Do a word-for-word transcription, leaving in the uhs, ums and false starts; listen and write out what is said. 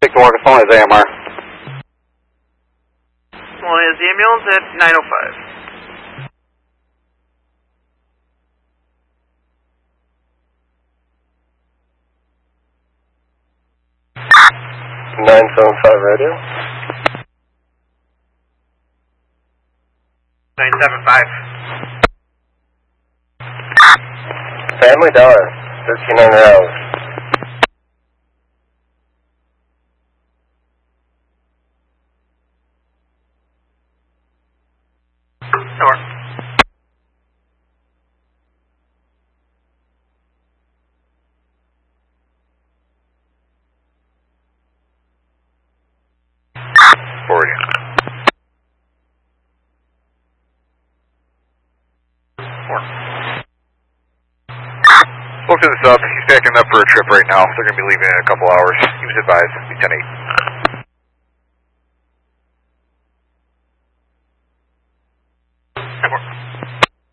Victor Walker, phone is A M R. Well, is the ambulance at nine oh five. nine seven five radio. nine seven five. Family Dollar, thirteen hundred dollars. Sure. Forwarding. Four. Look to the sub. He's packing up for a trip right now. They're going to be leaving in a couple hours. He was advised. Be ten eight. Four.